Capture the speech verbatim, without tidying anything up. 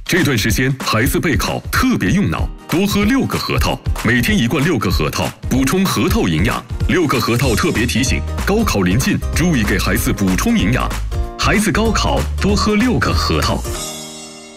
这段时间孩子备考特别用脑，多喝六个核桃，每天一罐六个核桃，补充核桃营养。六个核桃特别提醒：高考临近，注意给孩子补充营养。孩子高考多喝六个核桃。